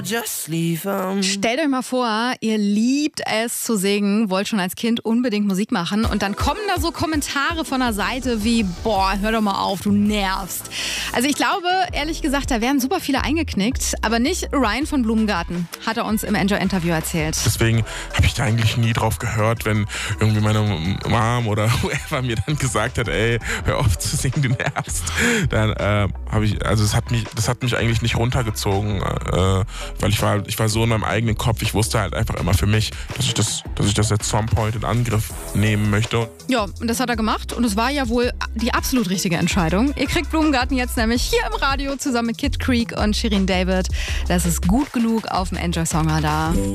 Just leave 'em. Stellt euch mal vor, ihr liebt es zu singen, wollt schon als Kind unbedingt Musik machen und dann kommen da so Kommentare von der Seite wie, boah, hör doch mal auf, du nervst. Also ich glaube, ehrlich gesagt, da wären super viele eingeknickt, aber nicht Ryan von Blumengarten, hat er uns im Enjoy-Interview erzählt. Deswegen habe ich da eigentlich nie drauf gehört, wenn irgendwie meine Mom oder whoever mir dann gesagt hat, ey, hör auf zu singen, du nervst. Dann das hat mich eigentlich nicht runtergezogen, weil ich war so in meinem eigenen Kopf. Ich wusste halt einfach immer für mich, dass ich das at some point in Angriff nehmen möchte. Ja, und das hat er gemacht und es war ja wohl die absolut richtige Entscheidung. Ihr kriegt Blumengarten jetzt nämlich hier im Radio zusammen mit Kid Creek und Shirin David. Das ist gut genug auf dem Enjoy Song Radar.